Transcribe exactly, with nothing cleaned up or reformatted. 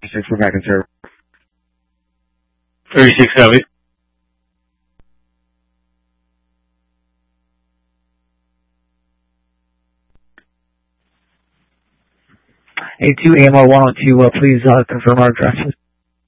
six, we're back in service. thirty-six Heavy. A two A M R one oh two, uh, please uh, confirm our addresses.